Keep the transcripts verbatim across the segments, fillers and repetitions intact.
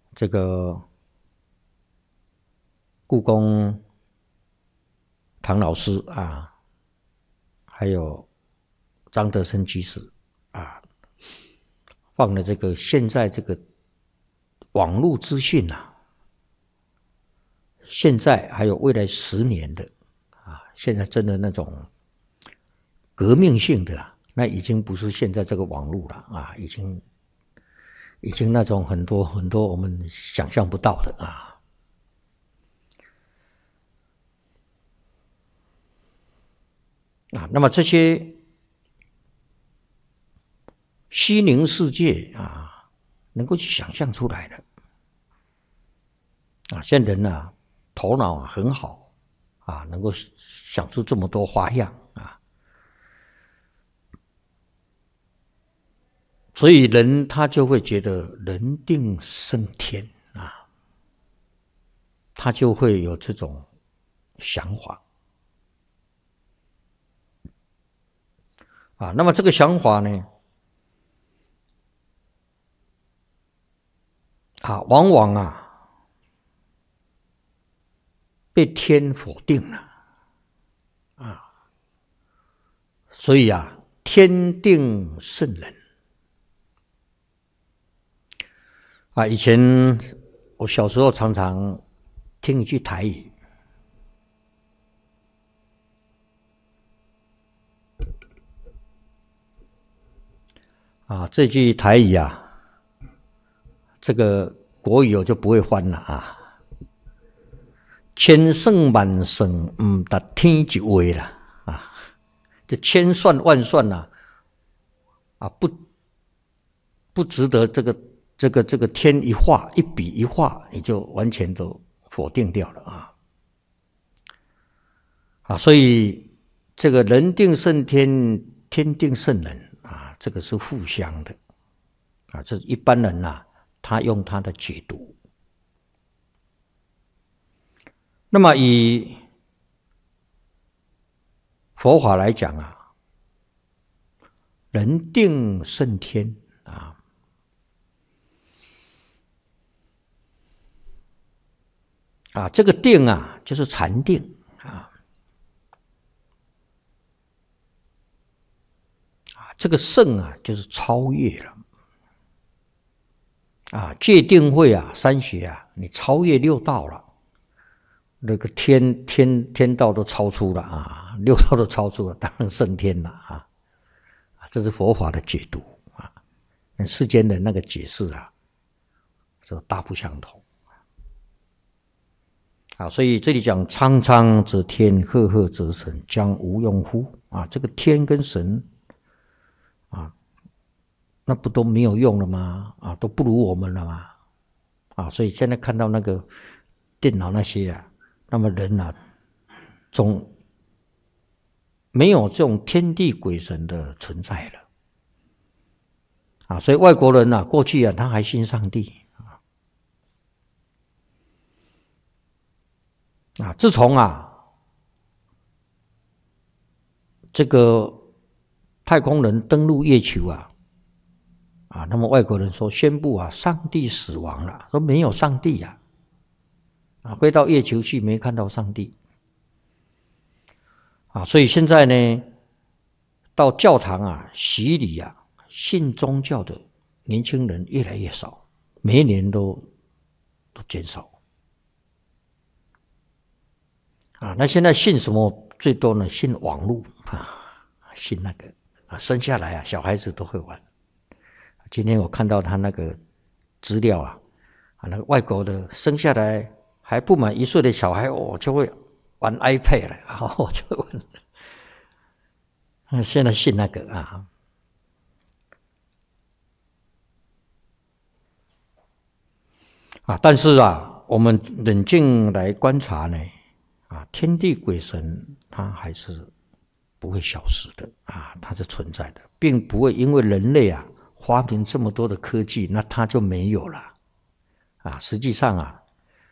这个故宫唐老师啊，还有张德生居士啊，放了这个现在这个网络资讯啊，现在还有未来十年的啊，现在真的那种革命性的啊，那已经不是现在这个网络了啊，已经已经那种很多很多我们想象不到的啊。啊，那么这些虚拟世界啊，能够去想象出来的啊，现在人啊，头脑啊很好啊，能够想出这么多花样啊，所以人他就会觉得人定胜天啊，他就会有这种想法。啊，那么这个想法呢，啊，往往啊被天否定了，啊，所以啊，天定圣人。啊，以前我小时候常常听一句台语，啊，这句台语啊。这个国语我就不会翻了啊，千算万算唔达天一话啦啊，这千算万算呐 啊, 啊不不值得这个这个这个天一画一笔一画，你就完全都否定掉了啊啊，所以这个人定胜天，天定胜人啊，这个是互相的啊，这一般人呐、啊。他用他的解读，那么以佛法来讲啊，人定胜天啊，啊，这个定啊，就是禅定啊，啊，这个胜啊，就是超越了。啊，戒定慧啊，三学啊，你超越六道了，那个天天天道都超出了啊，六道都超出了，当然升天了啊！这是佛法的解读啊，世间的那个解释啊，这大不相同啊。所以这里讲苍苍则天，赫赫则神，将无用乎？啊，这个天跟神啊。那不都没有用了吗？啊，都不如我们了吗？啊，所以现在看到那个电脑那些啊，那么人啊，总没有这种天地鬼神的存在了。啊，所以外国人啊，过去啊，他还信上帝啊。啊，自从啊，这个太空人登陆月球啊。啊，那么外国人说宣布啊，上帝死亡了，说没有上帝呀、啊，啊，飞到月球去没看到上帝，啊，所以现在呢，到教堂啊洗礼啊，信宗教的年轻人越来越少，每一年都都减少，啊，那现在信什么最多呢？信网络啊，信那个啊，生下来啊，小孩子都会玩。今天我看到他那个资料啊，啊，那个外国的生下来还不满一岁的小孩，我、哦、就会玩 iPad 了，啊，我就玩。现在信那个啊，啊，但是啊，我们冷静来观察呢，啊，天地鬼神它还是不会消失的啊，它是存在的，并不会因为人类啊。发明这么多的科技，那它就没有了啊！实际上啊，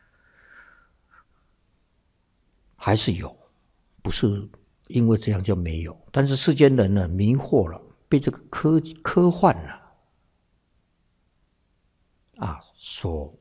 还是有，不是因为这样就没有。但是世间人呢，迷惑了，被这个科科幻了啊所